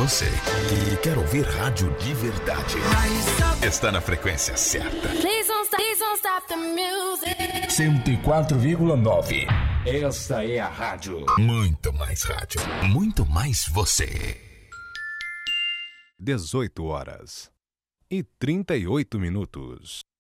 você que quer ouvir rádio de verdade está na frequência certa. 104,9. Esta é a rádio. Muito mais rádio. Muito mais você. 18 horas e 38 minutos.